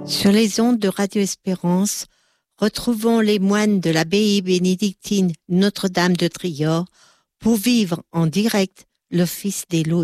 Sur les ondes de Radio Espérance, retrouvons les moines de l'abbaye bénédictine Notre-Dame de Trior pour vivre en direct l'office des laudes.